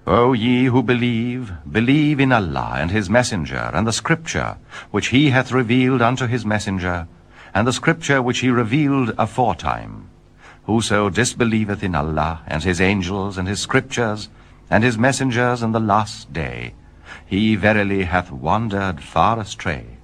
O ye who believe, believe in Allah and his messenger, and the scripture which he hath revealed unto his messenger, and the scripture which he revealed aforetime. Whoso disbelieveth in Allah, and his angels, and his scriptures, and his messengers, and the last day, he verily hath wandered far astray.